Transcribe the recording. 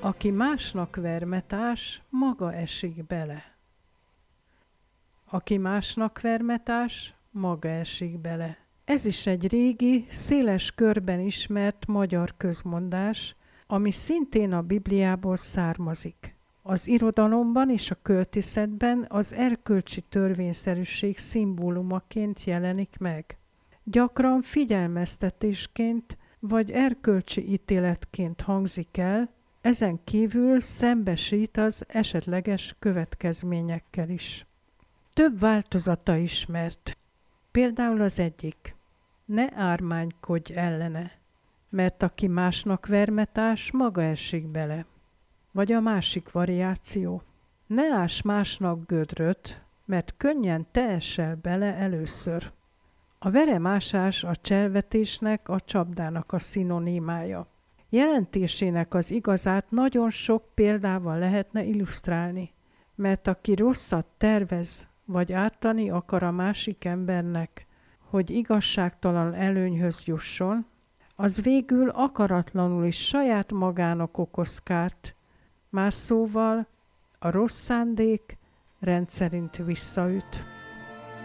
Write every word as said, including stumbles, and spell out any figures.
Aki másnak vermetás, maga esik bele. Aki másnak vermetás, maga esik bele. Ez is egy régi, széles körben ismert magyar közmondás, ami szintén a Bibliából származik. Az irodalomban és a költészetben az erkölcsi törvényszerűség szimbólumaként jelenik meg. Gyakran figyelmeztetésként vagy erkölcsi ítéletként hangzik el, ezen kívül szembesít az esetleges következményekkel is. Több változata ismert. Például az egyik: ne ármánykodj ellene, mert aki másnak vermetás, maga esik bele. Vagy a másik variáció: ne áss másnak gödröt, mert könnyen te esel bele először. A veremásás a cselvetésnek, a csapdának a szinonimája. Jelentésének az igazát nagyon sok példával lehetne illusztrálni, mert aki rosszat tervez, vagy ártani akar a másik embernek, hogy igazságtalan előnyhöz jusson, az végül akaratlanul is saját magának okoz kárt. Más szóval, a rossz szándék rendszerint visszaüt.